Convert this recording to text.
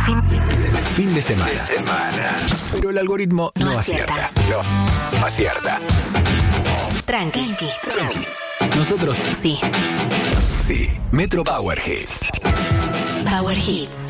Fin de semana. Pero el algoritmo no acierta. No acierta. Tranqui. Nosotros sí. Metro Power Hits. Power Hits.